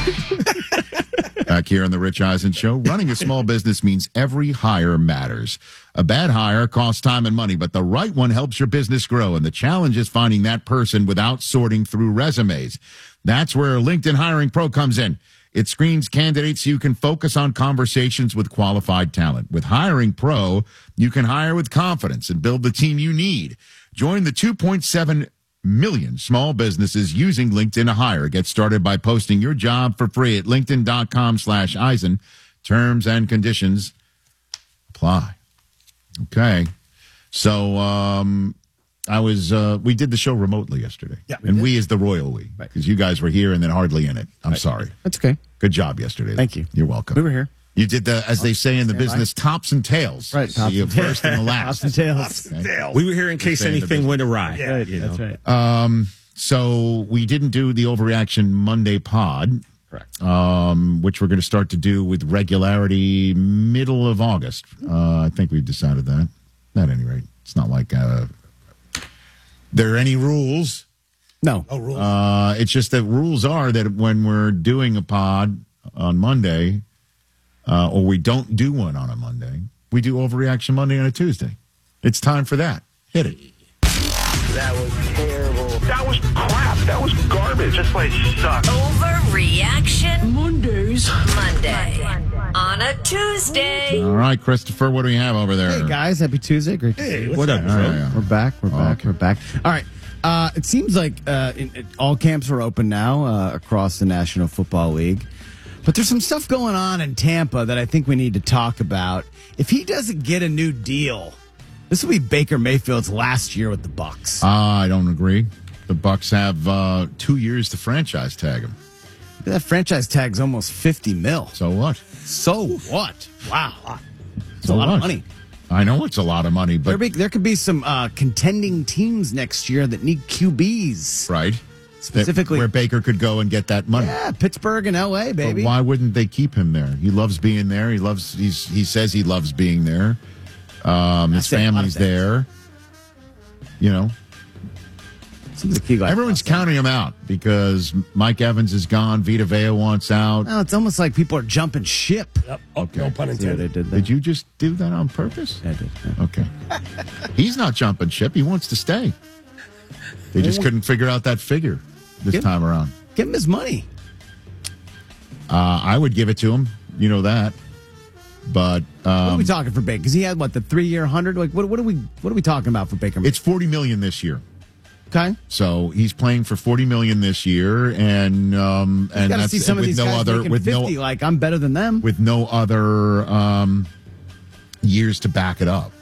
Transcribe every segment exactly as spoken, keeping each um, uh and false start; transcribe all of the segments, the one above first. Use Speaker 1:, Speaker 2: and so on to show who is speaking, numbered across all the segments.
Speaker 1: Back here on the Rich Eisen Show, running a small business means every hire matters. A bad hire costs time and money, but the right one helps your business grow. And the challenge is finding that person without sorting through resumes. That's where LinkedIn Hiring Pro comes in. It screens candidates so you can focus on conversations with qualified talent. With Hiring Pro, you can hire with confidence and build the team you need. Join the two point seven million small businesses using LinkedIn to hire. Get started by posting your job for free at linkedin.com slash Eisen. Terms and conditions apply. Okay. So um, I was, uh, we did the show remotely yesterday.
Speaker 2: Yeah, we
Speaker 1: and
Speaker 2: did.
Speaker 1: we is the royal we. Because right. you guys were here and then hardly in it. I'm
Speaker 2: right.
Speaker 1: sorry.
Speaker 2: That's okay.
Speaker 1: Good job yesterday.
Speaker 2: Thank you.
Speaker 1: You're welcome.
Speaker 2: We were here.
Speaker 1: You did the, as they say in the business, tops and tails.
Speaker 2: Right.
Speaker 1: So you first and the last.
Speaker 2: Tops and tails.
Speaker 1: Okay.
Speaker 3: We were here in case anything went awry.
Speaker 2: Yeah, right, you know. That's right.
Speaker 1: Um, so we didn't do the Overreaction Monday pod.
Speaker 2: Correct.
Speaker 1: Um, which we're going to start to do with regularity middle of August. Uh, I think we've decided that. At any rate, it's not like uh, there are any rules.
Speaker 2: No.
Speaker 3: Oh, rules.
Speaker 1: Uh, it's just that rules are that when we're doing a pod on Monday, uh, or we don't do one on a Monday, we do Overreaction Monday on a Tuesday. It's time for that. Hit it.
Speaker 4: That was terrible. That was crap. That was garbage. This place sucks.
Speaker 5: Overreaction
Speaker 6: Mondays.
Speaker 5: Monday on a Tuesday.
Speaker 1: All right, Christopher, what do we have over there?
Speaker 2: Hey, guys. Happy Tuesday. Great to see you.
Speaker 3: What up,
Speaker 1: All
Speaker 3: bro?
Speaker 1: right, yeah.
Speaker 2: We're back. We're
Speaker 1: Oh,
Speaker 2: back.
Speaker 1: okay.
Speaker 2: We're back. All right. Uh, it seems like uh, in, in, all camps are open now uh, across the National Football League. But there's some stuff going on in Tampa that I think we need to talk about. If he doesn't get a new deal, this will be Baker Mayfield's last year with the Bucs.
Speaker 1: Uh, I don't agree. The Bucks have uh, two years to franchise tag him.
Speaker 2: That franchise tag's almost fifty mil.
Speaker 1: So what?
Speaker 2: So what? Wow. It's
Speaker 1: So
Speaker 2: a lot
Speaker 1: what?
Speaker 2: of money.
Speaker 1: I know it's a lot of money,
Speaker 2: There,
Speaker 1: but
Speaker 2: be, there could be some uh, contending teams next year that need Q Bs.
Speaker 1: right,
Speaker 2: Specifically-
Speaker 1: That- where Baker could go and get that money.
Speaker 2: Yeah, Pittsburgh and L A,
Speaker 1: But
Speaker 2: baby.
Speaker 1: why wouldn't they keep him there? He loves being there. He loves. He's. He says he loves being there. Um, his
Speaker 2: said a lot of
Speaker 1: family's
Speaker 2: things.
Speaker 1: there. You know,
Speaker 2: Seems like he got
Speaker 1: everyone's
Speaker 2: lost.
Speaker 1: counting him out because Mike Evans is gone. Vita Vea wants out.
Speaker 2: No, it's almost like people are jumping ship.
Speaker 3: Yep. Oh,
Speaker 1: Okay.
Speaker 3: No pun
Speaker 2: Yeah,
Speaker 3: intended.
Speaker 2: they did that.
Speaker 1: Did you just do that on purpose?
Speaker 2: I did. yeah.
Speaker 1: Okay. He's not jumping ship. He wants to stay. They just couldn't figure out that figure this
Speaker 2: Give-
Speaker 1: time around.
Speaker 2: Give him his money.
Speaker 1: Uh, I would give it to him. You know that. But
Speaker 2: What are
Speaker 1: um,
Speaker 2: we talking for Baker? Because he had what the three-year hundred. Like what? What are we? What are we talking about for Baker?
Speaker 1: it's forty million this year.
Speaker 2: okay.
Speaker 1: So he's playing for forty million this year, and um, and
Speaker 2: Got to
Speaker 1: that's
Speaker 2: see some of
Speaker 1: with
Speaker 2: these
Speaker 1: no
Speaker 2: guys
Speaker 1: other
Speaker 2: making
Speaker 1: with
Speaker 2: fifty.
Speaker 1: no
Speaker 2: Like I'm better than them.
Speaker 1: with no other um, years to back it up.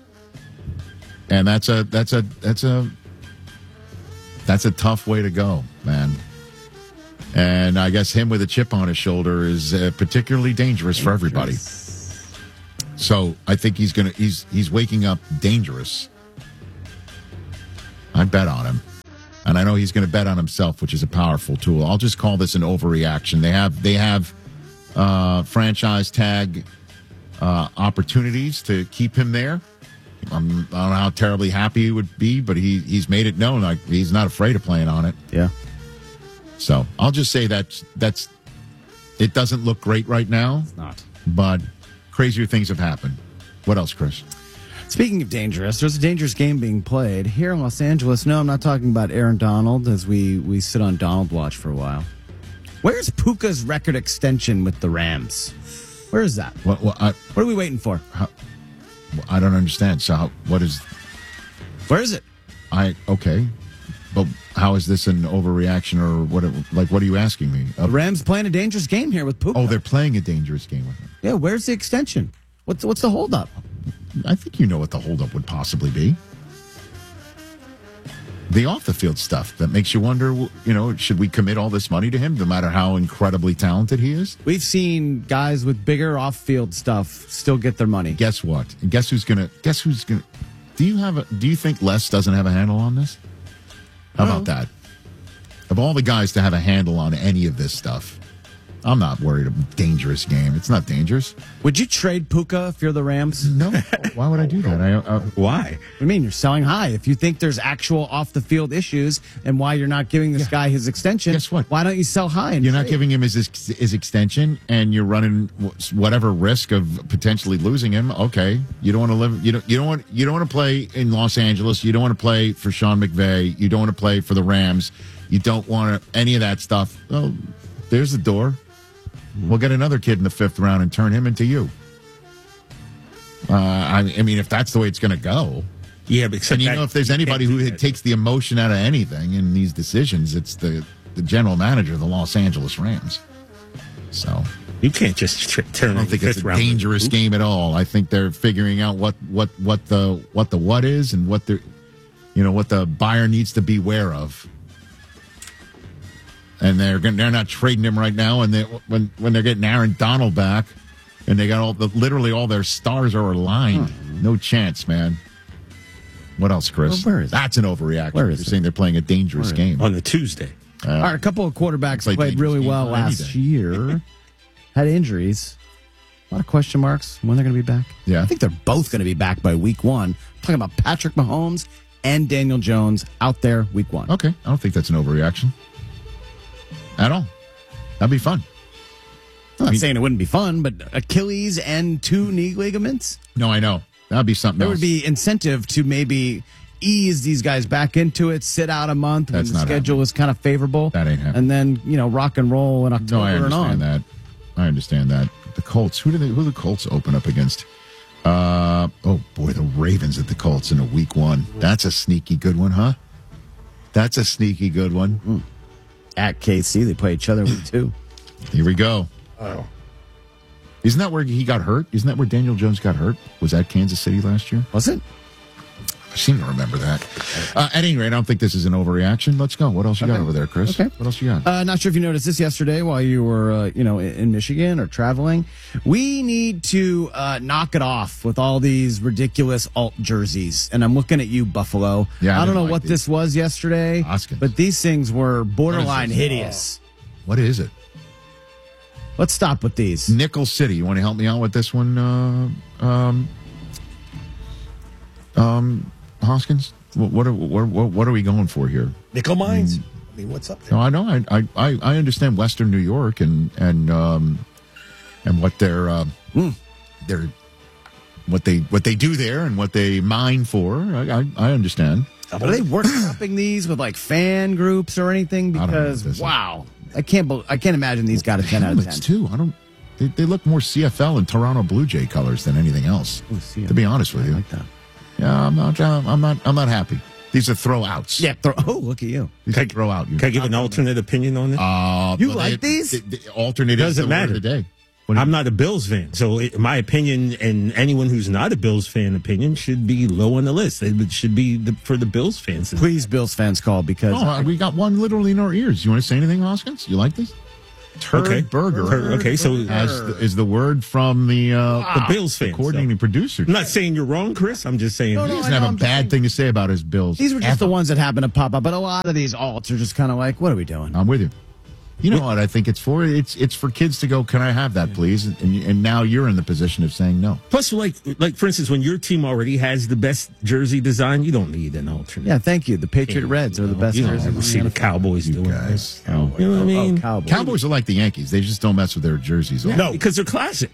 Speaker 1: And that's a that's a that's a that's a tough way to go, man. And I guess him with a chip on his shoulder is uh, particularly dangerous, for everybody. So I think he's gonna he's he's waking up dangerous. I bet on him. And I know he's going to bet on himself, which is a powerful tool. I'll just call this an overreaction. They have they have uh, franchise tag uh, opportunities to keep him there. I'm, I don't know how terribly happy he would be, but he he's made it known like he's not afraid of playing on it.
Speaker 2: Yeah.
Speaker 1: So I'll just say that that's it doesn't look great right now,
Speaker 2: Not.
Speaker 1: but crazier things have happened. What else, Chris?
Speaker 2: Speaking of dangerous, there's a dangerous game being played here in Los Angeles. No, I'm not talking about Aaron Donald as we, we sit on Donald Watch for a while. Where's Puka's record extension with the Rams? Where is that?
Speaker 1: What, what I,
Speaker 2: What are we waiting for?
Speaker 1: I don't understand. So how, what is
Speaker 2: Where is it?
Speaker 1: I okay, but how is this an overreaction or what? Like, what are you asking me?
Speaker 2: The
Speaker 1: Uh,
Speaker 2: Rams playing a dangerous game here with Puka.
Speaker 1: oh, they're playing a dangerous game with him.
Speaker 2: Yeah, where's the extension? What's what's the holdup?
Speaker 1: I think you know what the holdup would possibly be. The off the field stuff that makes you wonder, you know, should we commit all this money to him, no matter how incredibly talented he is?
Speaker 2: We've seen guys with bigger off-field stuff still get their money.
Speaker 1: Guess what? And guess who's gonna? Guess who's gonna? Do you have a? Do you think Les doesn't have a handle on this? How about that? Of all the guys to have a handle on any of this stuff, I'm not worried about a dangerous game. It's not dangerous.
Speaker 2: Would you trade Puka if you're the Rams?
Speaker 1: No. Why would I do that? I, uh,
Speaker 3: Why?
Speaker 2: What do you mean? You're selling high. If you think there's actual off the field issues and why you're not giving this
Speaker 1: Yeah.
Speaker 2: guy his extension,
Speaker 1: Guess what?
Speaker 2: Why don't you sell high? And
Speaker 1: you're not
Speaker 2: trade?
Speaker 1: giving him his his extension, and you're running whatever risk of potentially losing him. Okay, you don't want to live. You don't. You don't want. You don't want to play in Los Angeles. You don't want to play for Sean McVay. You don't want to play for the Rams. You don't want to, any of that stuff. Well, there's the door. We'll get another kid in the fifth round and turn him into you. Uh, I, I mean, if that's the way it's going to go.
Speaker 3: Yeah, but except
Speaker 1: And you
Speaker 3: that-
Speaker 1: know, if there's
Speaker 3: you
Speaker 1: anybody
Speaker 3: can't
Speaker 1: who
Speaker 3: do that.
Speaker 1: takes the emotion out of anything in these decisions, it's the, the general manager of the Los Angeles Rams. So
Speaker 3: You can't just tr- turn
Speaker 1: I don't
Speaker 3: in
Speaker 1: think
Speaker 3: the
Speaker 1: it's
Speaker 3: fifth
Speaker 1: a
Speaker 3: round.
Speaker 1: dangerous game at all. I think they're figuring out what, what, what the what the what is and what the you know what the buyer needs to beware of. And they're gonna, they're not trading him right now. And they, when when they're getting Aaron Donald back, and they got all the literally all their stars are aligned.
Speaker 2: Hmm.
Speaker 1: No chance, man. What else, Chris?
Speaker 2: Well, where is it?
Speaker 1: That's an overreaction.
Speaker 2: Where
Speaker 1: You're
Speaker 2: is it?
Speaker 1: saying they're playing a dangerous game.
Speaker 3: on the Tuesday.
Speaker 1: Uh,
Speaker 2: All right, a couple of quarterbacks
Speaker 1: Play
Speaker 2: played really
Speaker 1: dangerous
Speaker 2: well
Speaker 1: games on any
Speaker 2: last
Speaker 1: day.
Speaker 2: year, had injuries. A lot of question marks when they're going to be back.
Speaker 1: Yeah.
Speaker 2: I think they're both going to be back by week one. I'm talking about Patrick Mahomes and Daniel Jones out there week one.
Speaker 1: Okay, I don't think that's an overreaction at all. That'd be fun.
Speaker 2: I'm not
Speaker 1: I mean-
Speaker 2: saying it wouldn't be fun, but Achilles and two knee ligaments,
Speaker 1: No, I know that'd be something.
Speaker 2: there
Speaker 1: else.
Speaker 2: would be incentive to maybe ease these guys back into it, sit out a month
Speaker 1: That's
Speaker 2: when the
Speaker 1: not
Speaker 2: schedule
Speaker 1: happening.
Speaker 2: is kind of favorable.
Speaker 1: That ain't happening.
Speaker 2: And then, you know, rock and roll in October
Speaker 1: No, I
Speaker 2: and on.
Speaker 1: understand that. I understand that. The Colts. Who do they? Who do the Colts open up against? Uh oh boy, the Ravens at the Colts in a week one. That's a sneaky good one, huh? That's a sneaky good one.
Speaker 2: At K C, they play each other week two.
Speaker 1: Here we go. Oh, isn't that where he got hurt? Isn't that where Daniel Jones got hurt? Was that Kansas City last year?
Speaker 2: Was it?
Speaker 1: I seem to remember that. Uh, at any rate, I don't think this is an overreaction. Let's go. What else you got
Speaker 2: Okay.
Speaker 1: over there, Chris?
Speaker 2: Okay.
Speaker 1: What else you got?
Speaker 2: Uh, not sure if you noticed this yesterday while you were, uh, you know, in, in Michigan or traveling. We need to uh, knock it off with all these ridiculous alt jerseys. And I'm looking at you, Buffalo.
Speaker 1: Yeah, I
Speaker 2: I, don't
Speaker 1: didn't
Speaker 2: know
Speaker 1: like
Speaker 2: what
Speaker 1: these.
Speaker 2: this was yesterday,
Speaker 1: Hoskins.
Speaker 2: but these things were borderline
Speaker 1: this?
Speaker 2: hideous.
Speaker 1: What is it?
Speaker 2: Let's stop with these.
Speaker 1: Nickel City. You want to help me out with this one, uh, um, um, Hoskins? What, what, are, what, what what are we going for here?
Speaker 6: Nickel mines. I mean, what's up there?
Speaker 1: No, I know. I, I, I understand Western New York and and um, and what their uh, their what they what they do there and what they mine for. I I, I understand.
Speaker 2: Are they workshopping these with like fan groups or anything?
Speaker 1: I don't know what
Speaker 2: Because
Speaker 1: this is.
Speaker 2: wow, I can't. bel I can't imagine these got a ten out of ten.
Speaker 1: Helmets too. I don't. They, they look more C F L and Toronto Blue Jay colors than anything else.
Speaker 2: Ooh, C F L.
Speaker 1: To be honest with
Speaker 2: I
Speaker 1: you,
Speaker 2: like that.
Speaker 1: yeah, I'm not. Uh, I'm not. I'm not happy. These are throwouts.
Speaker 2: Yeah. Throw, oh, look at you.
Speaker 1: These are throwout.
Speaker 3: Can I give an alternate opinion on this?
Speaker 1: Uh,
Speaker 2: You
Speaker 1: well,
Speaker 2: like
Speaker 1: they-
Speaker 2: these?
Speaker 1: they- they- alternate is
Speaker 3: Doesn't
Speaker 1: the word
Speaker 3: matter.
Speaker 1: of the day. What do you-
Speaker 3: I'm not a Bills fan, so it, my opinion and anyone who's not a Bills fan opinion should be low on the list. It should be the, for the Bills fans.
Speaker 2: Please, Bills fans, call because
Speaker 1: Oh, uh, we got one literally in our ears. You want to say anything, Hoskins? You like this? Turd
Speaker 3: Okay.
Speaker 1: burger.
Speaker 3: Tur- okay, so-
Speaker 1: As the, is the word from the uh,
Speaker 3: the Bills fans.
Speaker 1: coordinating
Speaker 3: so.
Speaker 1: producer.
Speaker 3: I'm not saying you're wrong, Chris. I'm just saying.
Speaker 2: No,
Speaker 1: He
Speaker 2: no,
Speaker 1: doesn't
Speaker 2: I
Speaker 1: have
Speaker 2: know,
Speaker 1: a
Speaker 2: I'm
Speaker 1: bad
Speaker 2: just
Speaker 1: thing to say about his Bills.
Speaker 2: these were just
Speaker 1: ever.
Speaker 2: the ones that happen to pop up. But a lot of these alts are just kind of like, what are we doing?
Speaker 1: I'm with you. You know what I think it's for? It's it's for kids to go, can I have that, please? And, and now you're in the position of saying no.
Speaker 3: Plus, like, like for instance, when your team already has the best jersey design, you don't need an alternate.
Speaker 2: Yeah, thank you. The Patriot Reds are the best
Speaker 3: You don't
Speaker 2: jerseys.
Speaker 3: ever see the Cowboys doing
Speaker 1: guys.
Speaker 3: this. You know what I mean?
Speaker 2: Oh, Cowboys.
Speaker 1: Cowboys are like the Yankees. They just don't mess with their jerseys.
Speaker 3: No, because they're classic.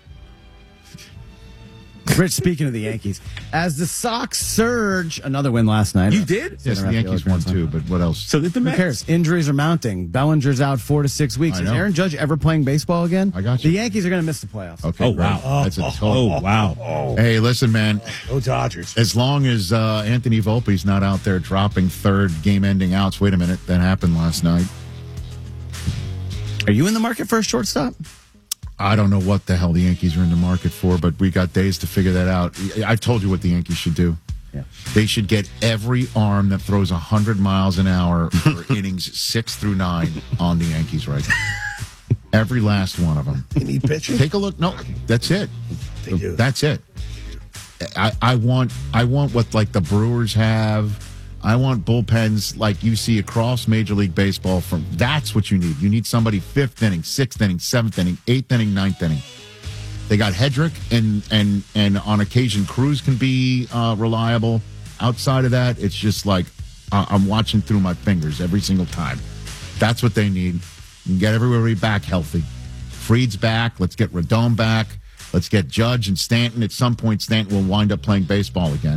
Speaker 2: Rich, speaking of the Yankees, as the Sox surge, another win last night.
Speaker 3: You did?
Speaker 1: Yes, the Yankees won too, but what else?
Speaker 3: So did the
Speaker 2: Who
Speaker 3: Mets.
Speaker 2: cares? Injuries are mounting. Bellinger's out four to six weeks.
Speaker 1: I
Speaker 2: Is
Speaker 1: know.
Speaker 2: Aaron Judge ever playing baseball again?
Speaker 1: I got you.
Speaker 2: The Yankees are going to miss the playoffs.
Speaker 1: Okay,
Speaker 3: Oh,
Speaker 1: great.
Speaker 3: wow.
Speaker 1: That's a
Speaker 3: Oh,
Speaker 1: total.
Speaker 3: wow.
Speaker 1: Hey, listen, man.
Speaker 6: Go Dodgers.
Speaker 1: As long as uh, Anthony Volpe's not out there dropping third game-ending outs. Wait a minute, that happened last night.
Speaker 2: Are you in the market for a shortstop?
Speaker 1: I don't know what the hell the Yankees are in the market for, but we got days to figure that out. I've told you what the Yankees should do.
Speaker 2: Yeah.
Speaker 1: They should get every arm that throws one hundred miles an hour for innings six through nine on the Yankees right now. Every last one of them.
Speaker 6: They need pitching.
Speaker 1: Take a look. No, that's it.
Speaker 6: They do.
Speaker 1: That's it. I, I want I want what like the Brewers have. I want bullpens like you see across Major League Baseball. From that's what you need. You need somebody fifth inning, sixth inning, seventh inning, eighth inning, ninth inning. They got Hedrick, and and and on occasion Cruz can be uh, reliable. Outside of that, it's just like uh, I'm watching through my fingers every single time. That's what they need. You can get everybody back healthy. Fried's back. Let's get Rodon back. Let's get Judge and Stanton. At some point, Stanton will wind up playing baseball again.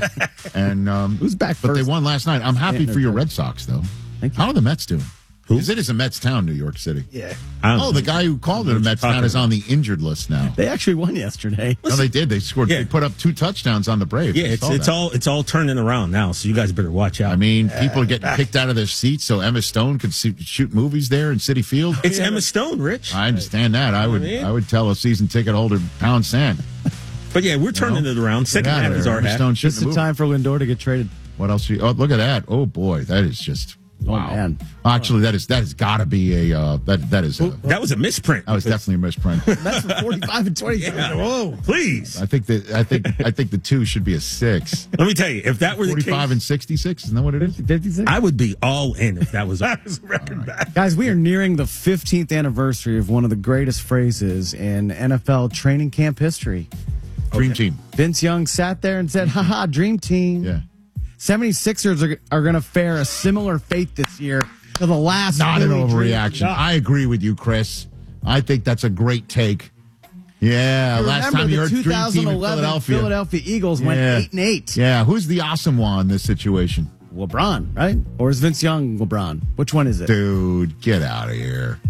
Speaker 1: And um,
Speaker 2: Who's back
Speaker 1: But
Speaker 2: first?
Speaker 1: they won last night. I'm happy
Speaker 2: Stanton
Speaker 1: for
Speaker 2: or
Speaker 1: your
Speaker 2: Judge?
Speaker 1: Red Sox, though.
Speaker 2: Thank you.
Speaker 1: How are the Mets doing?
Speaker 3: Who?
Speaker 1: Because it is a Mets town, New York City.
Speaker 6: Yeah.
Speaker 3: I don't
Speaker 1: Oh,
Speaker 3: know.
Speaker 1: the guy who called it a
Speaker 3: What
Speaker 1: Mets
Speaker 3: you
Speaker 1: town
Speaker 3: talking
Speaker 1: is on the injured list now.
Speaker 2: They actually won yesterday.
Speaker 1: No, they did. They scored.
Speaker 3: Yeah.
Speaker 1: They put up two touchdowns on the Braves.
Speaker 3: Yeah,
Speaker 1: I
Speaker 3: it's
Speaker 1: saw
Speaker 3: it's
Speaker 1: that.
Speaker 3: all it's all turning around now. So you guys better watch out.
Speaker 1: I mean, people are getting kicked out of their seats so Emma Stone could see, shoot movies there in Citi Field.
Speaker 3: it's Emma Stone, Rich.
Speaker 1: I understand that. I would.
Speaker 3: mean?
Speaker 1: I would tell a season ticket holder pound sand.
Speaker 3: But yeah, we're turning
Speaker 1: know?
Speaker 3: it around. Second
Speaker 1: Get out
Speaker 3: half
Speaker 1: of
Speaker 3: is
Speaker 1: there.
Speaker 3: our
Speaker 1: Emma
Speaker 3: half.
Speaker 1: Stone
Speaker 2: Just
Speaker 1: shouldn't
Speaker 2: the
Speaker 1: move.
Speaker 2: time for Lindor to get traded.
Speaker 1: What else? You, oh, look at that! Oh boy, that is just wow.
Speaker 2: man.
Speaker 1: Actually, that is that has got to be a uh, that that is a,
Speaker 3: That was a misprint.
Speaker 1: that was definitely a misprint.
Speaker 2: That's for forty-five and twenty-seven.
Speaker 3: Yeah. Whoa, please.
Speaker 1: I think that I think I think the two should be a six.
Speaker 3: Let me tell you, if that were the
Speaker 1: Forty-five
Speaker 3: case,
Speaker 1: and sixty-six. Isn't that what it is?
Speaker 2: fifty-six.
Speaker 3: I would be all in if that was a record back.
Speaker 2: Guys, we are nearing the fifteenth anniversary of one of the greatest phrases in N F L training camp history.
Speaker 1: Dream team.
Speaker 2: Vince Young sat there and said, haha, dream team.
Speaker 1: Yeah.
Speaker 2: seventy-sixers are, are going to fare a similar fate this year to the last.
Speaker 1: Not an
Speaker 2: Philly dream.
Speaker 1: overreaction. I agree with you, Chris. I think that's a great take. Yeah,
Speaker 2: You
Speaker 1: last
Speaker 2: remember
Speaker 1: time you
Speaker 2: the
Speaker 1: heard dream team in
Speaker 2: twenty eleven
Speaker 1: Philadelphia.
Speaker 2: Philadelphia Eagles went
Speaker 1: Yeah.
Speaker 2: eight and eight.
Speaker 1: Yeah, who's the awesome one in this situation?
Speaker 2: LeBron, right? Or is Vince Young LeBron? Which one is it?
Speaker 1: Dude, get out of here.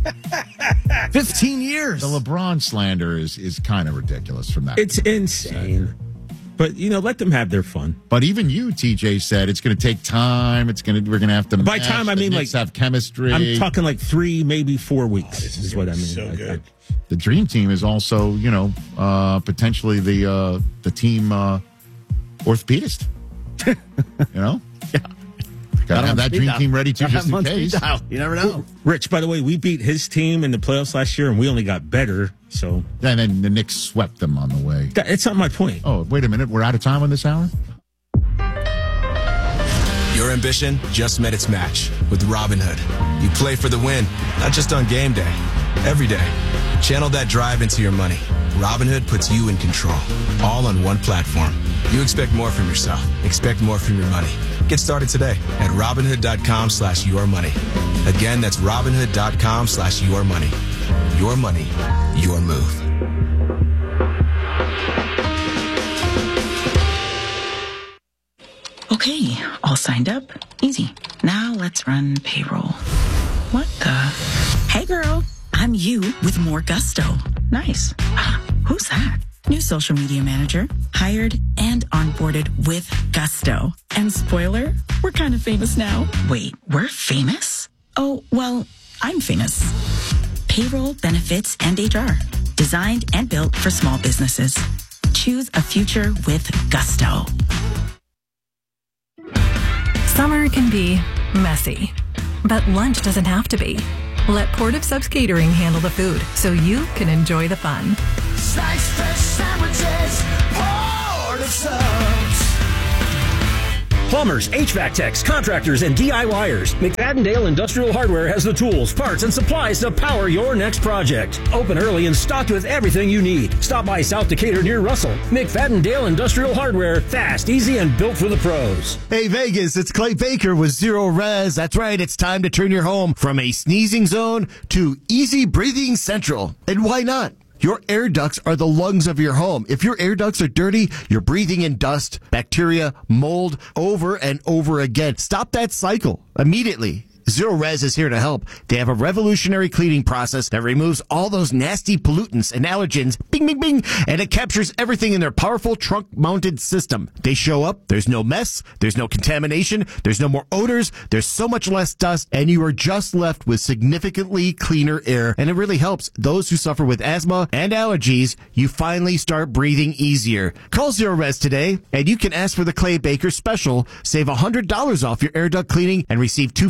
Speaker 2: Fifteen years.
Speaker 1: The LeBron slander is is kind of ridiculous from that.
Speaker 3: It's insane. But you know, let them have their fun.
Speaker 1: But even you, T J, said it's going to take time. It's going to we're going to have to.
Speaker 3: By
Speaker 1: mesh,
Speaker 3: time, I
Speaker 1: the
Speaker 3: mean,
Speaker 1: Knicks
Speaker 3: like,
Speaker 1: have chemistry.
Speaker 3: I'm talking like three, maybe four weeks.
Speaker 6: This
Speaker 3: is,
Speaker 6: is
Speaker 3: what I mean.
Speaker 6: so
Speaker 3: I-
Speaker 6: good.
Speaker 1: The dream team is also, you know, uh, potentially the uh, the team uh, orthopedist. you know, yeah. Got to have that dream team ready too, just in case.
Speaker 2: You never know.
Speaker 3: Rich, by the way, we beat his team in the playoffs last year, and we only got better. So
Speaker 1: And then the Knicks swept them on the way.
Speaker 3: that, it's not my point.
Speaker 1: Oh, wait a minute. We're out of time on this hour?
Speaker 7: Your ambition just met its match with Robinhood. You play for the win, not just on game day, every day. Channel that drive into your money. Robinhood puts you in control, all on one platform. You expect more from yourself. Expect more from your money. Get started today at Robinhood.com slash your money. Again, that's Robinhood.com slash your money. Your money, your move.
Speaker 8: Okay, all signed up. Easy. Now let's run payroll. What the? Hey girl, I'm you with more gusto. Nice. Ah, who's that? New social media manager, hired and onboarded with gusto. And spoiler, we're kind of famous now. Wait, we're famous? Oh, well, I'm famous. Payroll, benefits, and H R. Designed and built for small businesses. Choose a future with gusto.
Speaker 9: Summer can be messy, but lunch doesn't have to be. Let Port of Subs Catering handle the food so you can enjoy the fun.
Speaker 10: Sliced fish sandwiches, Port of Subs.
Speaker 11: Plumbers, H V A C techs, contractors, and DIYers. McFadden Industrial Hardware has the tools, parts, and supplies to power your next project. Open early and stocked with everything you need. Stop by South Decatur near Russell. McFadden Industrial Hardware. Fast, easy, and built for the pros.
Speaker 12: Hey Vegas, it's Clay Baker with Zero Res. That's right, it's time to turn your home from a sneezing zone to easy breathing central. And why not? Your air ducts are the lungs of your home. If your air ducts are dirty, you're breathing in dust, bacteria, mold over and over again. Stop that cycle immediately. Zero Res is here to help. They have a revolutionary cleaning process that removes all those nasty pollutants and allergens, bing, bing, bing, and it captures everything in their powerful trunk-mounted system. They show up, there's no mess, there's no contamination, there's no more odors, there's so much less dust, and you are just left with significantly cleaner air, and it really helps those who suffer with asthma and allergies. You finally start breathing easier. Call Zero Res today, and you can ask for the Clay Baker special. Save one hundred dollars off your air duct cleaning and receive two free tickets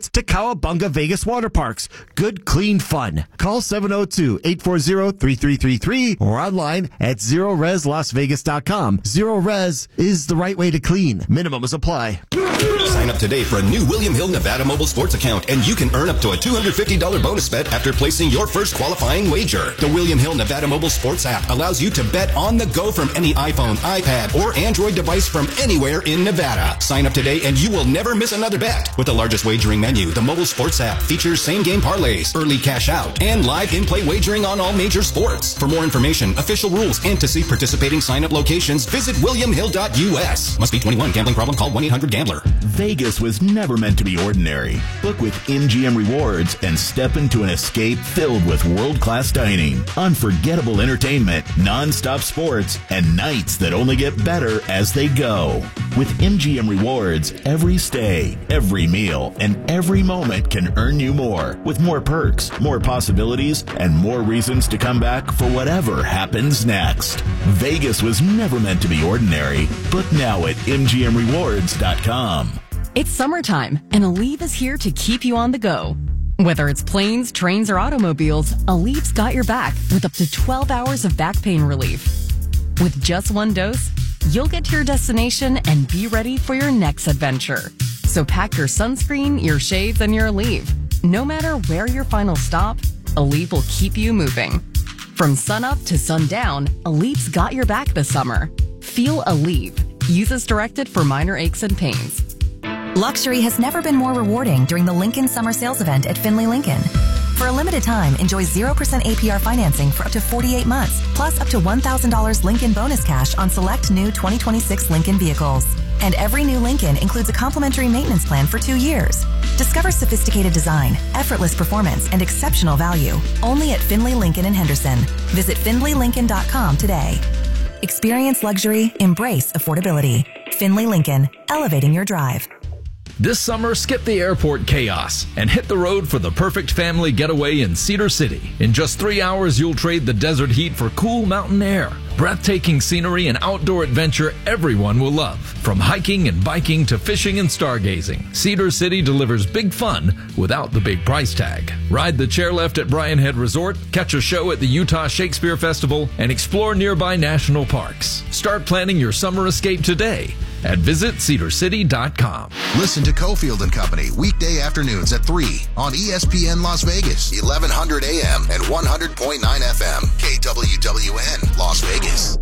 Speaker 12: tickets to Cowabunga Vegas Water Parks. Good, clean fun. Call seven oh two, eight four zero, three three three three or online at zero res las vegas dot com. Zero Res is the right way to clean. Minimums apply.
Speaker 13: Sign up today for a new William Hill Nevada mobile sports account, and you can earn up to a two hundred fifty dollars bonus bet after placing your first qualifying wager. The William Hill Nevada mobile sports app allows you to bet on the go from any iPhone, iPad, or Android device from anywhere in Nevada. Sign up today and you will never miss another bet. With the largest wagering menu, the mobile sports app features same-game parlays, early cash out, and live in-play wagering on all major sports. For more information, official rules, and to see participating sign-up locations, visit william hill dot u s. Must be twenty-one. Gambling problem? Call one eight hundred gambler.
Speaker 14: Vegas was never meant to be ordinary. Book with M G M Rewards and step into an escape filled with world-class dining, unforgettable entertainment, non-stop sports, and nights that only get better as they go. With M G M Rewards, every stay, every meal, and every moment can earn you more, with more perks, more possibilities, and more reasons to come back for whatever happens next. Vegas was never meant to be ordinary. Book now at m g m rewards dot com.
Speaker 15: It's summertime, and Aleve is here to keep you on the go. Whether it's planes, trains, or automobiles, Aleve's got your back with up to twelve hours of back pain relief. With just one dose, you'll get to your destination and be ready for your next adventure. So pack your sunscreen, your shades, and your Aleve. No matter where your final stop, Aleve will keep you moving. From sunup to sundown, Aleve's got your back this summer. Feel Aleve. Use as directed for minor aches and pains.
Speaker 16: Luxury has never been more rewarding during the Lincoln Summer Sales Event at Findlay Lincoln. For a limited time, enjoy zero percent A P R financing for up to forty-eight months, plus up to one thousand dollars Lincoln bonus cash on select new twenty twenty-six Lincoln vehicles. And every new Lincoln includes a complimentary maintenance plan for two years. Discover sophisticated design, effortless performance, and exceptional value, only at Findlay Lincoln in Henderson. Visit findlay lincoln dot com today. Experience luxury, embrace affordability. Findlay Lincoln, elevating your drive.
Speaker 17: This summer, skip the airport chaos and hit the road for the perfect family getaway in Cedar City. In just three hours, you'll trade the desert heat for cool mountain air, breathtaking scenery, and outdoor adventure everyone will love. From hiking and biking to fishing and stargazing, Cedar City delivers big fun without the big price tag. Ride the chairlift at Bryan Head Resort, catch a show at the Utah Shakespeare Festival, and explore nearby national parks. Start planning your summer escape today at visit cedar city dot com.
Speaker 18: Listen to Cofield and Company weekday afternoons at three on E S P N Las Vegas, eleven hundred A M and one hundred point nine F M, K W W N Las Vegas.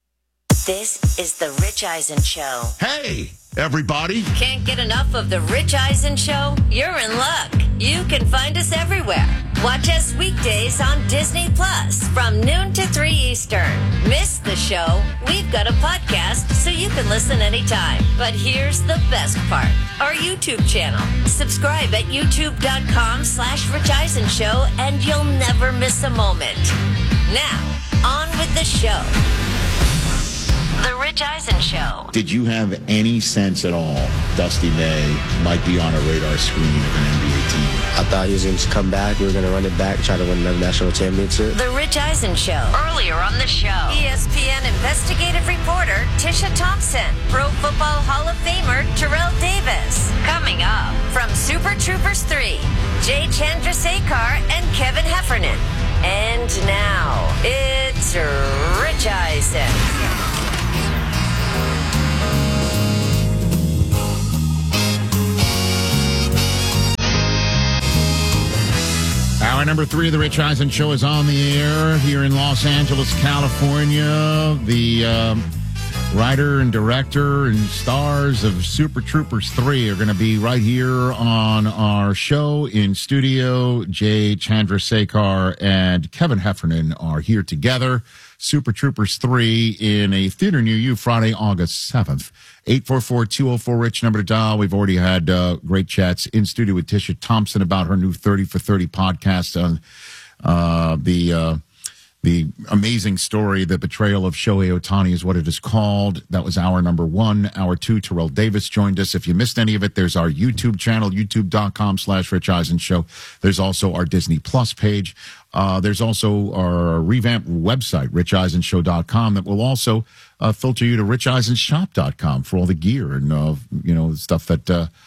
Speaker 5: This is the Rich Eisen Show.
Speaker 1: Hey, everybody.
Speaker 5: Can't get enough of the Rich Eisen Show? You're in luck. You can find us everywhere. Watch us weekdays on Disney Plus from noon to three Eastern. Miss the show? We've got a podcast so you can listen anytime. But here's the best part. Our YouTube channel. Subscribe at youtube.com slash Rich Eisen Show and you'll never miss a moment. Now, on with the show. The Rich Eisen Show.
Speaker 1: Did you have any sense at all Dusty May might be on a radar screen of an N B A team?
Speaker 19: I thought he was going to come back. We were going to run it back, try to win another national championship.
Speaker 5: The Rich Eisen Show. Earlier on the show, E S P N investigative reporter Tisha Thompson, Pro Football Hall of Famer Terrell Davis. Coming up from Super Troopers three, Jay Chandrasekhar and Kevin Heffernan. And now, it's Rich Eisen.
Speaker 1: Hour number three of the Rich Eisen Show is on the air here in Los Angeles, California. The um, writer and director and stars of Super Troopers three are going to be right here on our show in studio. Jay Chandrasekhar and Kevin Heffernan are here together. Super Troopers three in a theater near you Friday, August seventh. eight four four, two oh four, Rich, number to dial. We've already had uh, great chats in studio with Tisha Thompson about her new thirty for thirty podcast on uh, the uh, the amazing story, The Betrayal of Shohei Ohtani is what it is called. That was hour number one. Hour two, Terrell Davis joined us. If you missed any of it, there's our YouTube channel, youtube.com slash Rich Eisen Show. There's also our Disney Plus page. Uh, there's also our revamped website, rich eisen show dot com, that will also uh, filter you to rich eisen shop dot com for all the gear and, uh, you know, stuff that uh,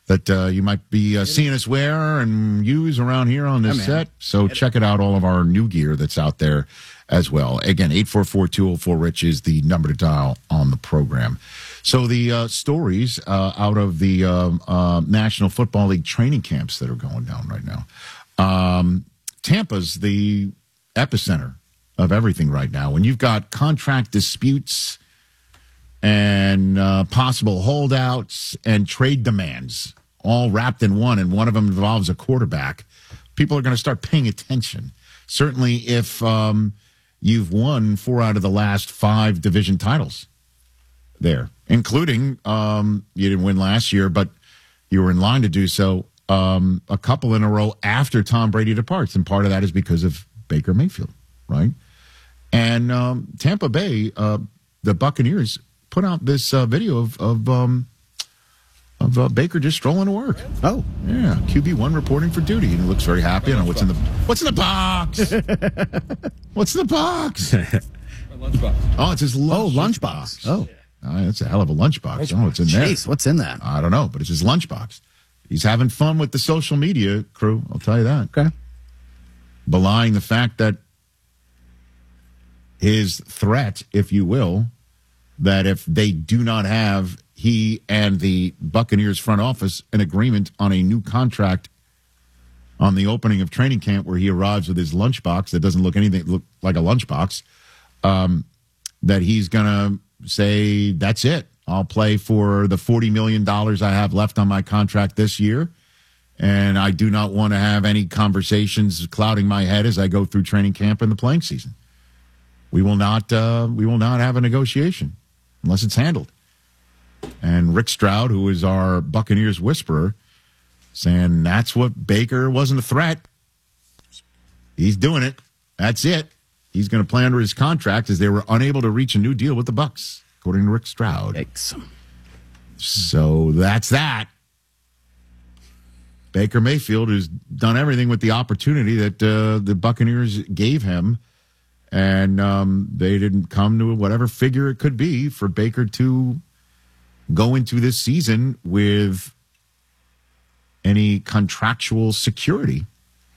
Speaker 1: that uh, you might be uh, seeing us wear and use around here on this
Speaker 2: Yeah, man.
Speaker 1: set. So check it out, all of our new gear that's out there as well. Again, eight four four, two oh four, RICH is the number to dial on the program. So the uh, stories uh, out of the um, uh, National Football League training camps that are going down right now. Um, Tampa's the epicenter of everything right now. When you've got contract disputes and uh, possible holdouts and trade demands all wrapped in one, and one of them involves a quarterback, people are going to start paying attention. Certainly if um, you've won four out of the last five division titles there, including, um, you didn't win last year, but you were in line to do so um, a couple in a row after Tom Brady departs. And part of that is because of Baker Mayfield, right? And um, Tampa Bay, uh, the Buccaneers, put out this uh, video of of, um, of uh, Baker just strolling to work.
Speaker 2: Oh,
Speaker 1: yeah, Q B one reporting for duty, and he looks very happy. I don't know what's in the what's in the box. What's in the box?
Speaker 6: Lunchbox.
Speaker 1: Oh, it's his lunch
Speaker 2: Oh, lunchbox. Oh,
Speaker 1: uh, that's a hell of a lunchbox. Oh, it's in there.
Speaker 2: jeez, what's in that?
Speaker 1: I don't know, but it's his lunchbox. He's having fun with the social media crew. I'll tell you that.
Speaker 2: Okay.
Speaker 1: Belying the fact that his threat, if you will, that if they do not have he and the Buccaneers front office an agreement on a new contract on the opening of training camp, where he arrives with his lunchbox that doesn't look anything look like a lunchbox, um, that he's going to say, that's it. I'll play for the forty million dollars I have left on my contract this year. And I do not want to have any conversations clouding my head as I go through training camp and the playing season. We will not, uh, we will not have a negotiation unless it's handled. And Rick Stroud, who is our Buccaneers whisperer, saying that's what Baker wasn't a threat. He's doing it. That's it. He's going to play under his contract, as they were unable to reach a new deal with the Bucs, according to Rick Stroud.
Speaker 2: Yikes.
Speaker 1: So that's that. Baker Mayfield has done everything with the opportunity that uh, the Buccaneers gave him, and um, they didn't come to whatever figure it could be for Baker to go into this season with any contractual security.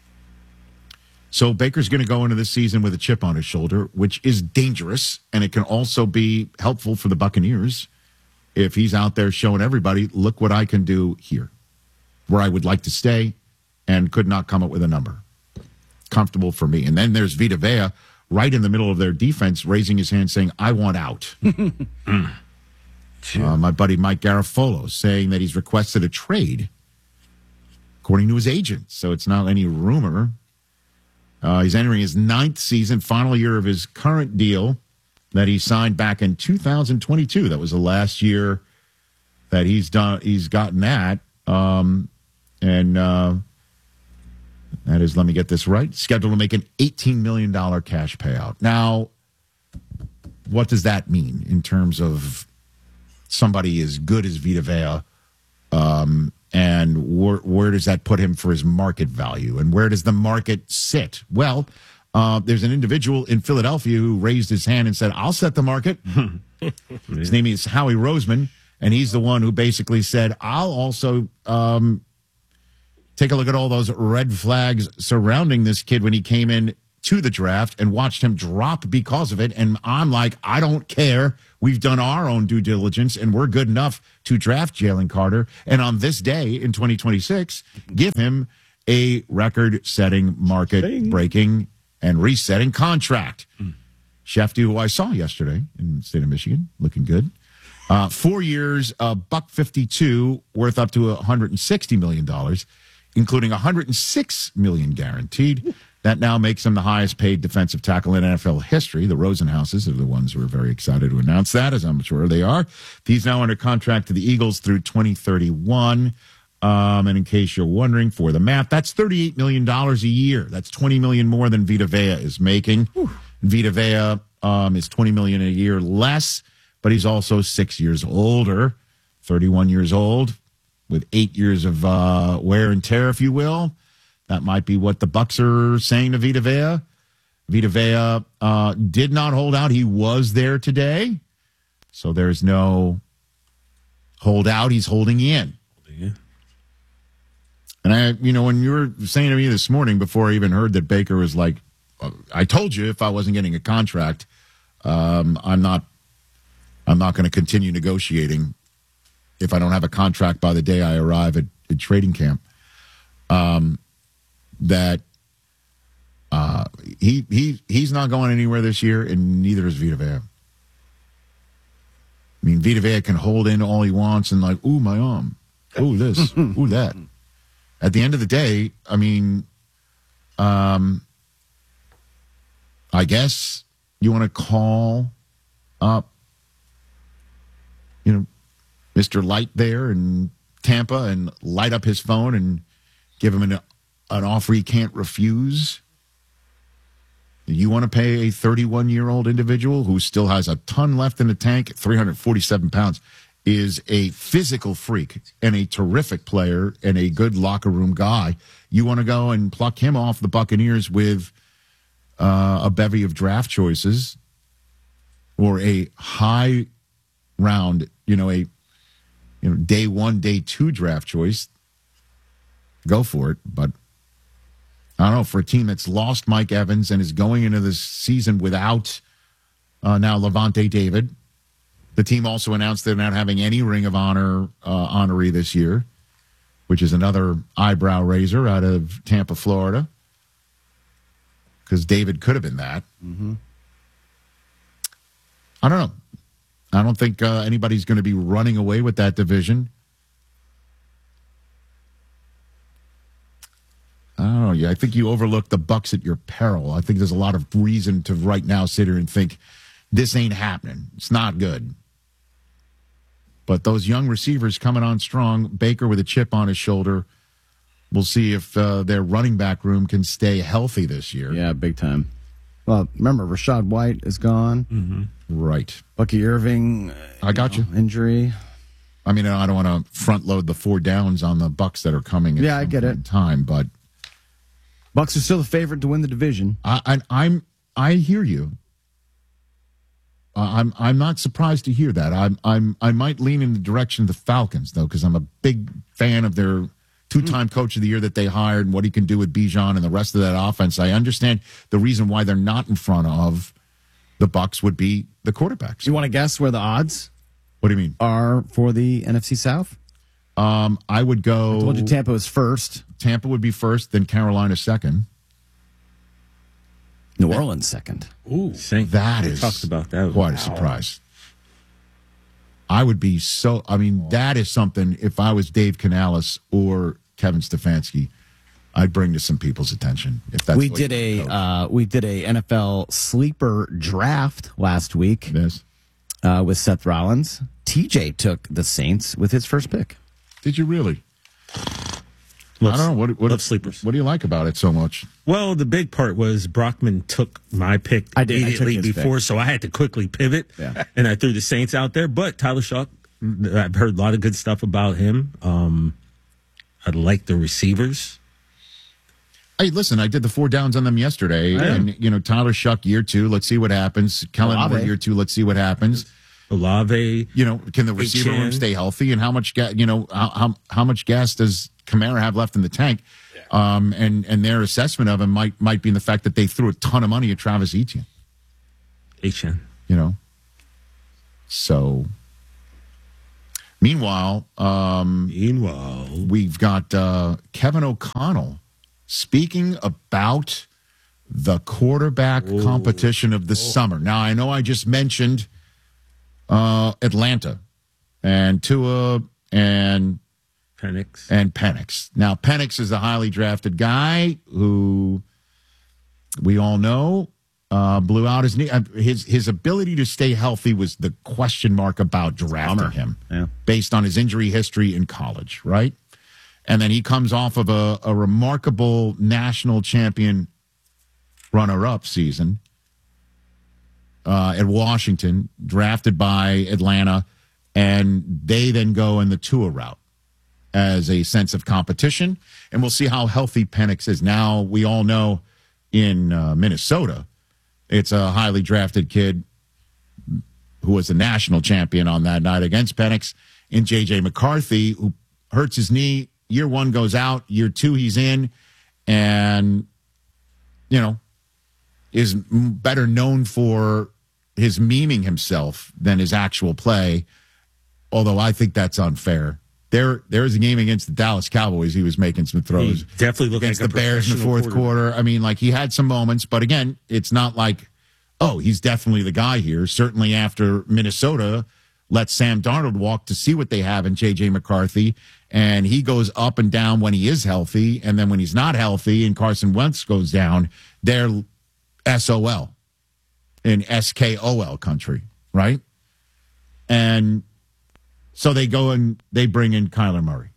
Speaker 1: So Baker's going to go into this season with a chip on his shoulder, which is dangerous, and it can also be helpful for the Buccaneers if he's out there showing everybody, look what I can do here, where I would like to stay and could not come up with a number. Comfortable for me. And then there's Vita Vea right in the middle of their defense, raising his hand saying, I want out. mm. uh, my buddy Mike Garafolo saying that he's requested a trade, according to his agent. So it's not any rumor. Uh, he's entering his ninth season, final year of his current deal that he signed back in two thousand twenty-two. That was the last year that he's done. He's gotten that. Um, and uh, that is, let me get this right, scheduled to make an eighteen million dollars cash payout. Now, what does that mean in terms of somebody as good as Vita Vea? Um, and where, where does that put him for his market value? And where does the market sit? Well, uh, there's an individual in Philadelphia who raised his hand and said, I'll set the market. His name is Howie Roseman. And he's the one who basically said, I'll also um, take a look at all those red flags surrounding this kid when he came in to the draft and watched him drop because of it. And I'm like, I don't care. We've done our own due diligence, and we're good enough to draft Jalen Carter. And on this day in twenty twenty-six, give him a record-setting, market-breaking, and resetting contract. Mm. Shefty, who I saw yesterday in the state of Michigan, looking good. Uh, four years, a buck fifty-two, worth up to one hundred sixty million dollars, including one hundred six million dollars guaranteed. That now makes him the highest paid defensive tackle in N F L history. The Rosenhauses are the ones who are very excited to announce that, as I'm sure they are. He's now under contract to the Eagles through twenty thirty-one. Um, and in case you're wondering, for the math, that's thirty-eight million dollars a year. That's twenty million dollars more than Vita Vea is making. Whew. Vita Vea um, is twenty million dollars a year less, but he's also six years older, thirty-one years old, with eight years of uh, wear and tear, if you will. That might be what the Bucs are saying to Vita Vea. Vita Vea uh, did not hold out. He was there today. So there's no hold out. He's holding in. And I, you know, when you were saying to me this morning before I even heard that Baker was like, I told you if I wasn't getting a contract, um, I'm not, I'm not going to continue negotiating if I don't have a contract by the day I arrive at, at training camp. Um, that uh, he he he's not going anywhere this year, and neither is Vita Vea. I mean, Vita Vea can hold in all he wants and like, ooh, my arm, ooh this, ooh that. At the end of the day, I mean, um, I guess you want to call up, you know, Mister Light there in Tampa and light up his phone and give him an, an offer he can't refuse. You want to pay a thirty-one-year-old individual who still has a ton left in the tank, three hundred forty-seven pounds, is a physical freak and a terrific player and a good locker room guy. You want to go and pluck him off the Buccaneers with uh, a bevy of draft choices or a high round, you know, a you know day one, day two draft choice. Go for it, but I don't know, for a team that's lost Mike Evans and is going into this season without uh, now Levante David. The team also announced they're not having any Ring of Honor uh, honoree this year, which is another eyebrow raiser out of Tampa, Florida, because David could have been that.
Speaker 2: Mm-hmm.
Speaker 1: I don't know. I don't think uh, anybody's going to be running away with that division. I don't know. Yeah, I think you overlook the Bucs at your peril. I think there's a lot of reason to right now sit here and think this ain't happening. It's not good. But those young receivers coming on strong, Baker with a chip on his shoulder. We'll see if uh, their running back room can stay healthy this year.
Speaker 2: Yeah, big time. Well, remember, Rashad White is gone.
Speaker 1: Mm-hmm. Right.
Speaker 2: Bucky Irving.
Speaker 1: I got you.
Speaker 2: Know, injury.
Speaker 1: I mean, I don't want to front load the four downs on the Bucs that are coming. At
Speaker 2: yeah, I get it.
Speaker 1: Time, but
Speaker 2: Bucs are still the favorite to win the division.
Speaker 1: I, I, I'm. I hear you. Uh, I'm. I'm not surprised to hear that. I'm. I'm. I might lean in the direction of the Falcons though, because I'm a big fan of their two-time coach of the year that they hired and what he can do with Bijan and the rest of that offense. I understand the reason why they're not in front of the Bucs would be the quarterbacks.
Speaker 2: You want to guess where the odds?
Speaker 1: What do you mean?
Speaker 2: Are for the N F C South?
Speaker 1: Um, I would go.
Speaker 2: I told you Tampa was first.
Speaker 1: Tampa would be first, then Carolina second.
Speaker 2: New Orleans second.
Speaker 3: Ooh,
Speaker 1: that
Speaker 3: we
Speaker 1: is
Speaker 3: talked about that.
Speaker 1: Quite
Speaker 3: Wow.
Speaker 1: a surprise. I would be so. I mean, that is something. If I was Dave Canales or Kevin Stefanski, I'd bring to some people's attention. If that's
Speaker 2: we
Speaker 1: what
Speaker 2: did
Speaker 1: you
Speaker 2: a uh, we did a N F L sleeper draft last week.
Speaker 1: Yes,
Speaker 2: uh, with Seth Rollins. T J took the Saints with his first pick.
Speaker 1: Did you really?
Speaker 3: Love,
Speaker 1: I don't know. What, what,
Speaker 3: love sleepers.
Speaker 1: What do you like about it so much?
Speaker 3: Well, the big part was Brockman took my pick
Speaker 2: I did. I
Speaker 3: immediately
Speaker 2: took his
Speaker 3: before,
Speaker 2: pick.
Speaker 3: so I had to quickly pivot,
Speaker 2: Yeah.
Speaker 3: and I threw the Saints out there. But Tyler Shough, I've heard a lot of good stuff about him. Um, I like the receivers.
Speaker 1: Hey, listen, I did the four downs on them yesterday,
Speaker 3: I
Speaker 1: and you know Tyler Shough year two. Let's see what happens. Kellen
Speaker 2: Olave.
Speaker 1: Moore year two. Let's see what happens.
Speaker 3: Olave,
Speaker 1: You know, can the receiver
Speaker 3: Etienne.
Speaker 1: room stay healthy, and how much gas? You know, how, how how much gas does Kamara have left in the tank? Um, and and their assessment of him might might be in the fact that they threw a ton of money at Travis Etienne.
Speaker 3: Etienne.
Speaker 1: You know, so. Meanwhile, um,
Speaker 3: meanwhile,
Speaker 1: we've got uh, Kevin O'Connell speaking about the quarterback competition of the summer. Now, I know I just mentioned uh, Atlanta and Tua and
Speaker 3: Penix.
Speaker 1: and Penix. Now, Penix is a highly drafted guy who we all know uh, blew out his knee. Uh, His his ability to stay healthy was the question mark about drafting
Speaker 2: Bummer.
Speaker 1: him,
Speaker 2: Yeah.
Speaker 1: based on his injury history in college, right? And then he comes off of a, a remarkable national champion runner-up season uh, at Washington, drafted by Atlanta, and they then go in the Tua route as a sense of competition. And we'll see how healthy Penix is. Now, we all know in uh, Minnesota, it's a highly drafted kid who was a national champion on that night against Penix, in J J McCarthy, who hurts his knee year one goes out, year two he's in, and, you know, is m- better known for his memeing himself than his actual play, although I think that's unfair. There, there was a game against the Dallas Cowboys. He was making some throws.
Speaker 3: He definitely looked
Speaker 1: against
Speaker 3: like a
Speaker 1: the Bears in the
Speaker 3: professional
Speaker 1: fourth quarter. I mean, like, he had some moments, but again, it's not like, oh, he's definitely the guy here. Certainly after Minnesota let Sam Darnold walk to see what they have in J J McCarthy, and he goes up and down when he is healthy, and then when he's not healthy and Carson Wentz goes down, they're S O L in S K O L country, right? And so they go and they bring in Kyler Murray.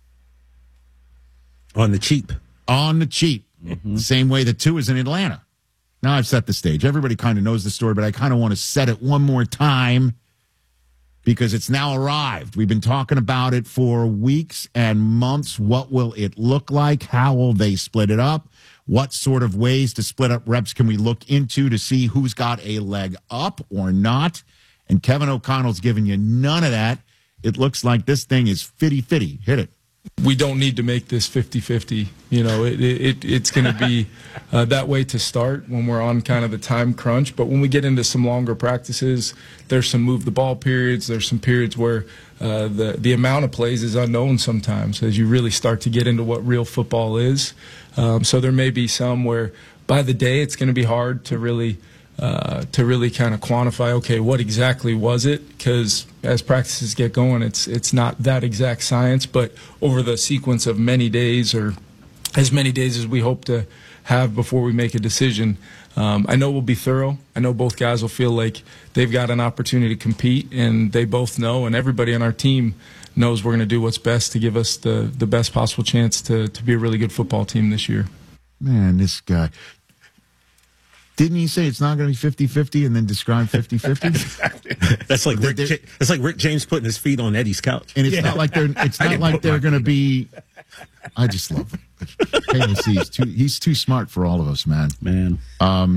Speaker 3: On the cheap.
Speaker 1: On the cheap. Mm-hmm. Same way that two is in Atlanta. Now I've set the stage. Everybody kind of knows the story, but I kind of want to set it one more time because it's now arrived. We've been talking about it for weeks and months. What will it look like? How will they split it up? What sort of ways to split up reps can we look into to see who's got a leg up or not? And Kevin O'Connell's giving you none of that. It looks like this thing is fifty-fifty. Hit it.
Speaker 20: We don't need to make this fifty-fifty. You know, it, it it's going to be uh, that way to start when we're on kind of the time crunch. But when we get into some longer practices, there's some move the ball periods. There's some periods where uh, the, the amount of plays is unknown sometimes as you really start to get into what real football is. Um, so there may be some where by the day it's going to be hard to really uh, to really kind of quantify, okay, what exactly was it? Because as practices get going, it's it's not that exact science, but over the sequence of many days or as many days as we hope to have before we make a decision, um, I know we'll be thorough. I know both guys will feel like they've got an opportunity to compete, and they both know, and everybody on our team knows we're going to do what's best to give us the, the best possible chance to, to be a really good football team this year.
Speaker 1: Man, this guy. Didn't he say it's not going to be fifty-fifty and then describe fifty-fifty?
Speaker 3: That's like Rick, Ja- that's like Rick James putting his feet on Eddie's couch.
Speaker 1: And it's
Speaker 3: Yeah.
Speaker 1: not like they're it's not like they're going to be. I just love him. K O C, he's too he's too smart for all of us, man.
Speaker 2: Man,
Speaker 1: um,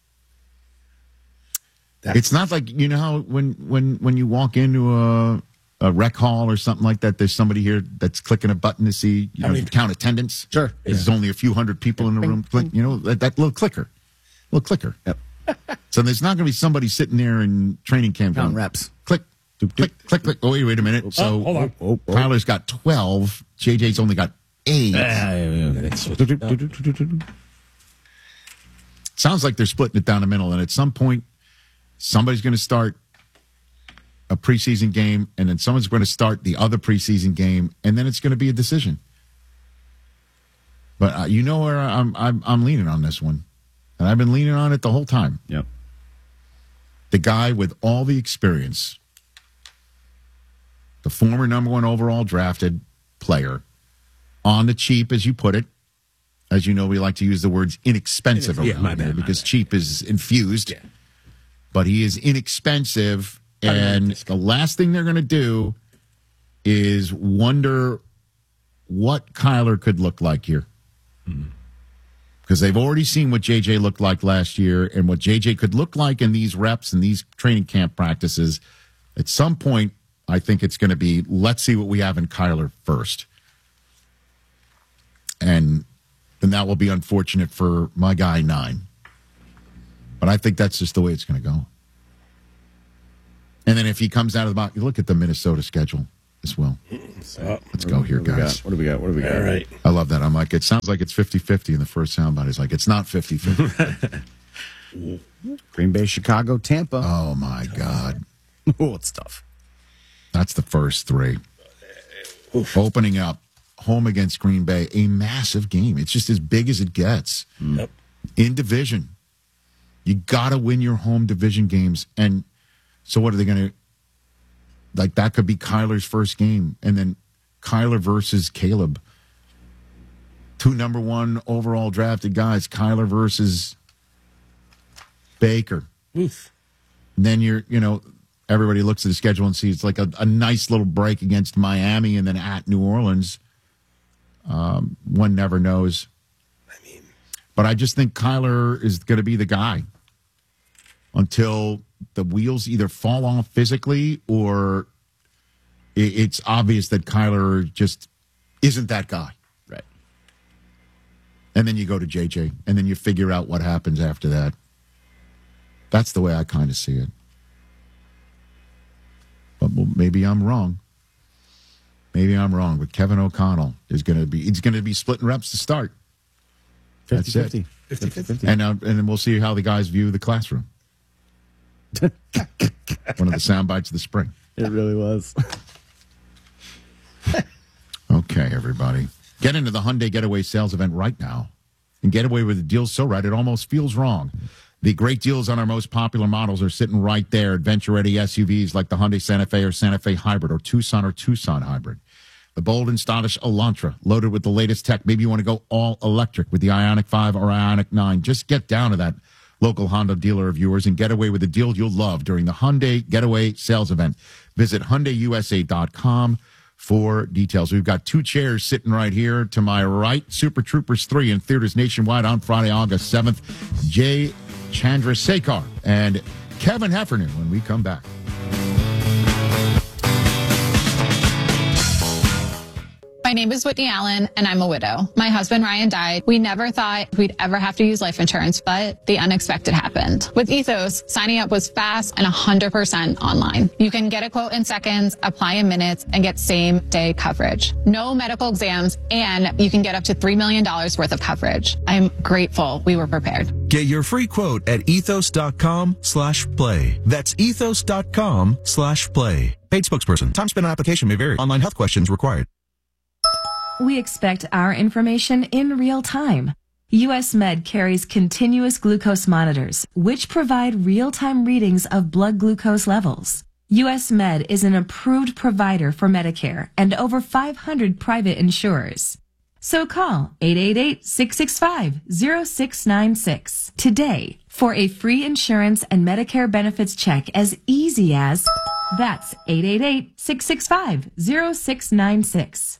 Speaker 1: it's not like, you know how when when when you walk into a a rec hall or something like that, there's somebody here that's clicking a button to see, you know,
Speaker 2: many-
Speaker 1: to count attendance.
Speaker 2: Sure.
Speaker 1: There's only a few hundred people in the room. Click, you know, that, that little clicker. Little clicker.
Speaker 2: Yep.
Speaker 1: So there's not going to be somebody sitting there in training camp
Speaker 2: Count
Speaker 1: going,
Speaker 2: reps.
Speaker 1: Click, click, click, click. Oh, wait, wait a minute. So
Speaker 3: Oh, hold on.
Speaker 2: Oh, oh.
Speaker 1: Tyler's got twelve. J J's only got eight. Sounds like they're splitting it down the middle. And at some point, somebody's going to start a preseason game, and then someone's going to start the other preseason game, and then it's going to be a decision. But uh, you know where I'm, I'm I'm leaning on this one, and I've been leaning on it the whole time.
Speaker 2: Yep.
Speaker 1: The guy with all the experience, the former number one overall drafted player, on the cheap, as you put it. As you know, we like to use the words inexpensive
Speaker 3: Yeah,
Speaker 1: around
Speaker 3: my
Speaker 1: here
Speaker 3: bad, my
Speaker 1: because
Speaker 3: bad.
Speaker 1: cheap is infused.
Speaker 3: Yeah.
Speaker 1: But he is inexpensive, and the last thing they're going to do is wonder what Kyler could look like here. Because they've already seen what J J looked like last year and what J J could look like in these reps and these training camp practices. At some point, I think it's going to be, let's see what we have in Kyler first. And then that will be unfortunate for my guy, nine. But I think that's just the way it's going to go. And then if he comes out of the box, you look at the Minnesota schedule as well.
Speaker 2: Oh,
Speaker 1: Let's go here,
Speaker 2: what do we
Speaker 1: guys.
Speaker 2: got? What do we got? What do we got?
Speaker 3: All right.
Speaker 1: I love that. I'm like, it sounds like it's fifty-fifty in the first soundbite. It's like, it's not fifty-fifty.
Speaker 2: Green Bay, Chicago, Tampa.
Speaker 1: Oh, my God.
Speaker 2: Oh, it's tough.
Speaker 1: That's the first three. Opening up, home against Green Bay, a massive game. It's just as big as it gets.
Speaker 3: Yep.
Speaker 1: In division. You got to win your home division games. And so what are they going to, like, that could be Kyler's first game. And then Kyler versus Caleb. Two number one overall drafted guys. Kyler versus Baker.
Speaker 3: Oof.
Speaker 1: And then you're, you know, everybody looks at the schedule and sees it's like a, a nice little break against Miami and then at New Orleans. Um, one never knows. I mean, but I just think Kyler is going to be the guy until the wheels either fall off physically or it, it's obvious that Kyler just isn't that guy.
Speaker 2: Right.
Speaker 1: And then you go to J J, and then you figure out what happens after that. That's the way I kind of see it. But well, maybe I'm wrong. Maybe I'm wrong. But Kevin O'Connell is going to be, he's going to be splitting reps to start. That's
Speaker 2: fifty
Speaker 1: it.
Speaker 2: fifty. fifty fifty.
Speaker 1: And, uh, and then we'll see how the guys view the classroom. One of the sound bites of the spring.
Speaker 2: It really was.
Speaker 1: Okay, everybody. Get into the Hyundai Getaway sales event right now. And get away with the deals so right, it almost feels wrong. The great deals on our most popular models are sitting right there. Adventure-ready S U Vs like the Hyundai Santa Fe or Santa Fe Hybrid or Tucson or Tucson Hybrid. The bold and stylish Elantra, loaded with the latest tech. Maybe you want to go all electric with the Ioniq five or Ioniq nine. Just get down to that local Honda dealer of yours and get away with a deal you'll love during the Hyundai Getaway sales event. Visit Hyundai U S A dot com for details. We've got two chairs sitting right here to my right. Super Troopers three in theaters nationwide on Friday, August seventh. Jay Chandrasekhar and Kevin Heffernan when we come back.
Speaker 21: My name is Whitney Allen, and I'm a widow. My husband, Ryan, died. We never thought we'd ever have to use life insurance, but the unexpected happened. With Ethos, signing up was fast and one hundred percent online. You can get a quote in seconds, apply in minutes, and get same-day coverage. No medical exams, and you can get up to three million dollars worth of coverage. I'm grateful we were prepared.
Speaker 7: Get your free quote at ethos.com slash play. That's ethos.com slash play. Paid spokesperson. Time spent on application may vary. Online health questions required.
Speaker 22: We expect our information in real time. U S Med carries continuous glucose monitors, which provide real-time readings of blood glucose levels. U S Med is an approved provider for Medicare and over five hundred private insurers. So call eight eight eight, six six five, zero six nine six today for a free insurance and Medicare benefits check as easy as that's eight eight eight, six six five, zero six nine six.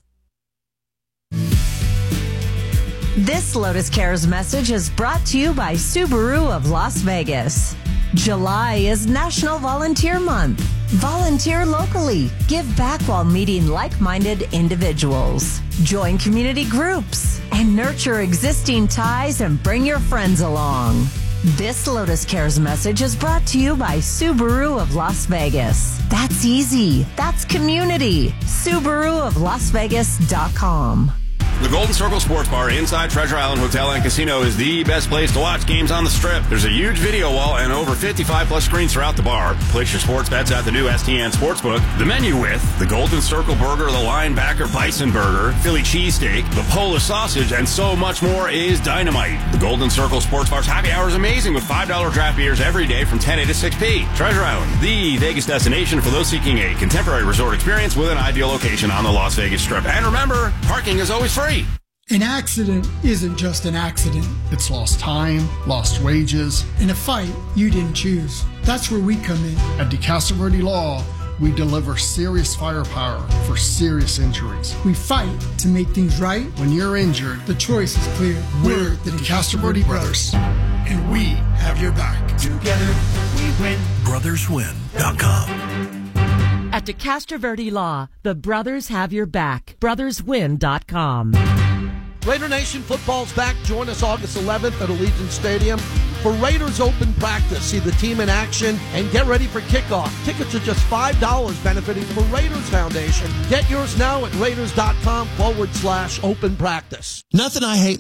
Speaker 5: This Lotus Cares message is brought to you by Subaru of Las Vegas. July is National Volunteer Month. Volunteer locally. Give back while meeting like-minded individuals. Join community groups and nurture existing ties and bring your friends along. This Lotus Cares message is brought to you by Subaru of Las Vegas. That's easy. That's community. Subaru of Las Vegas dot com.
Speaker 23: The Golden Circle Sports Bar inside Treasure Island Hotel and Casino is the best place to watch games on the Strip. There's a huge video wall and over fifty-five plus screens throughout the bar. Place your sports bets at the new S T N Sportsbook. The menu with the Golden Circle Burger, the Linebacker Bison Burger, Philly Cheesesteak, the Polish Sausage, and so much more is dynamite. The Golden Circle Sports Bar's happy hour is amazing with five dollar draft beers every day from ten a to six p. Treasure Island, the Vegas destination for those seeking a contemporary resort experience with an ideal location on the Las Vegas Strip. And remember, parking is always free.
Speaker 24: An accident isn't just an accident. It's lost time, lost wages, and a fight you didn't choose. That's where we come in. At DeCastroverde Law, we deliver serious firepower for serious injuries. We fight to make things right. When you're injured, the choice is clear. We're the DeCastroverde Brothers, and we have your back. Together, we win.
Speaker 25: brothers win dot com.
Speaker 26: At DeCastroverde Law, the brothers have your back. brothers win dot com.
Speaker 6: Raider Nation football's back. Join us August eleventh at Allegiant Stadium for Raiders Open Practice. See the team in action and get ready for kickoff. Tickets are just five dollars, benefiting the Raiders Foundation. Get yours now at raiders dot com forward slash open practice.
Speaker 27: Nothing I hate